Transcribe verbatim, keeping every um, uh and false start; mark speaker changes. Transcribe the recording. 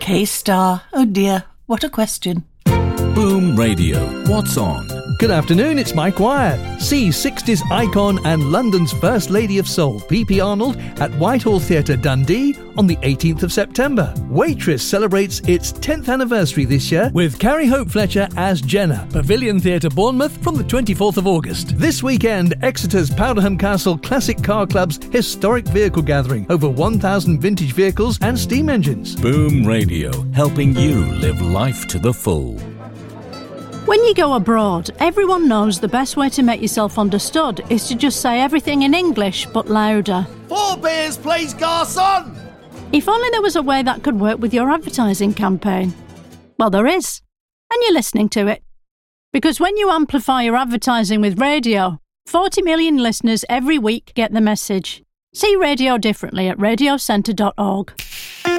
Speaker 1: K-Star. Oh dear, what a question.
Speaker 2: Boom Radio. What's on?
Speaker 3: Good afternoon, it's Mike Wyatt. See sixties icon and London's First Lady of Soul, P P Arnold, at Whitehall Theatre, Dundee on the eighteenth of September. Waitress celebrates its tenth anniversary this year with Carrie Hope Fletcher as Jenna. Pavilion Theatre, Bournemouth from the twenty-fourth of August. This weekend, Exeter's Powderham Castle Classic Car Club's historic vehicle gathering. Over one thousand vintage vehicles and steam engines.
Speaker 2: Boom Radio, helping you live life to the full.
Speaker 4: When you go abroad, everyone knows the best way to make yourself understood is to just say everything in English, but louder.
Speaker 5: Four beers, please, garçon!
Speaker 4: If only there was a way that could work with your advertising campaign. Well, there is. And you're listening to it. Because when you amplify your advertising with radio, forty million listeners every week get the message. See radio differently at radio centre dot org.